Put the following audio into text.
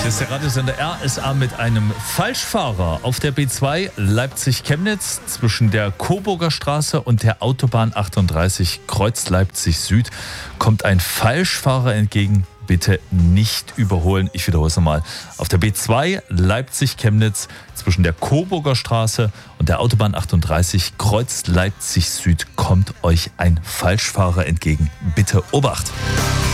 Das ist der Radiosender RSA mit einem Falschfahrer auf der B2 Leipzig-Chemnitz zwischen der Coburger Straße und der Autobahn 38 Kreuz Leipzig Süd kommt ein Falschfahrer entgegen. Bitte nicht überholen. Ich wiederhole es nochmal. Auf der B2 Leipzig-Chemnitz zwischen der Coburger Straße und der Autobahn 38 Kreuz Leipzig Süd kommt euch ein Falschfahrer entgegen. Bitte Obacht!